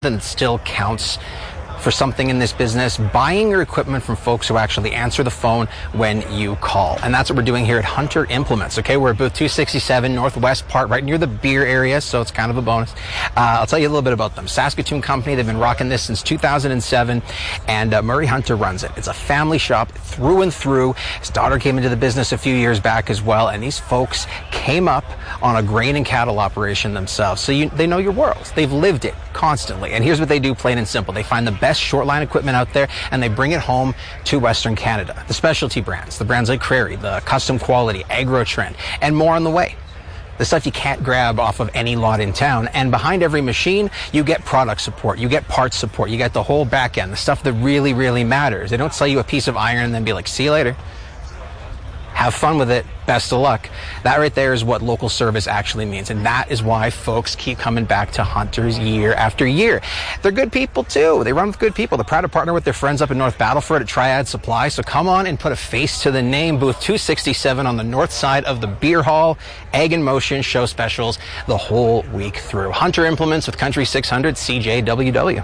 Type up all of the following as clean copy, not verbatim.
that still counts for something in this business, buying your equipment from folks who actually answer the phone when you call. And that's what we're doing here at Hunter Implements, okay? We're at booth 267 Northwest Park, right near the beer area, so it's kind of a bonus. I'll tell you a little bit about them. Saskatoon company, they've been rocking this since 2007, and Murray Hunter runs it. It's a family shop through and through. His daughter came into the business a few years back as well, and these folks came up on a grain and cattle operation themselves. So they know your world. They've lived it constantly. And here's what they do, plain and simple. They find the best short line equipment out there, and they bring it home to Western Canada. The specialty brands, the brands like Crary, the Custom Quality, Agro-Trend, and more on the way. The stuff you can't grab off of any lot in town. And behind every machine, you get product support, you get parts support, you get the whole back end, the stuff that really, really matters. They don't sell you a piece of iron and then be like, see you later. Have fun with it. Best of luck. That right there is what local service actually means. And that is why folks keep coming back to Hunters year after year. They're good people too. They run with good people. They're proud to partner with their friends up in North Battleford at Triad Supply. So come on and put a face to the name. Booth 267 on the north side of the beer hall. Ag in Motion show specials the whole week through. Hunter Implements with Country 600 CJWW.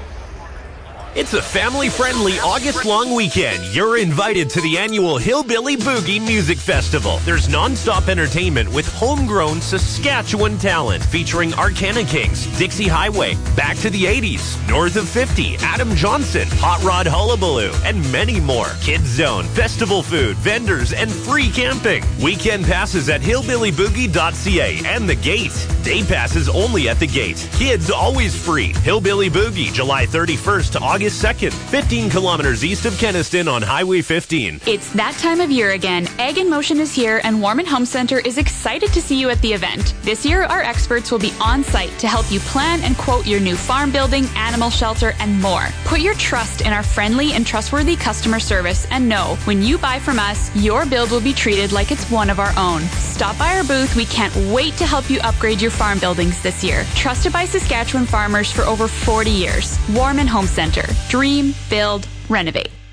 It's a family-friendly August-long weekend. You're invited to the annual Hillbilly Boogie Music Festival. There's non-stop entertainment with homegrown Saskatchewan talent featuring Arcana Kings, Dixie Highway, Back to the 80s, North of 50, Adam Johnson, Hot Rod Hullabaloo, and many more. Kids Zone, festival food, vendors, and free camping. Weekend passes at hillbillyboogie.ca and The Gate. Day passes only at The Gate. Kids always free. Hillbilly Boogie, July 31st to August 2nd, 15 kilometers east of Kenaston on Highway 15. It's that time of year again. Ag in Motion is here, and Warman Home Center is excited to see you at the event. This year, our experts will be on site to help you plan and quote your new farm building, animal shelter, and more. Put your trust in our friendly and trustworthy customer service, and know when you buy from us, your build will be treated like it's one of our own. Stop by our booth. We can't wait to help you upgrade your farm buildings this year. Trusted by Saskatchewan farmers for over 40 years. Warman Home Center. Dream, build, renovate.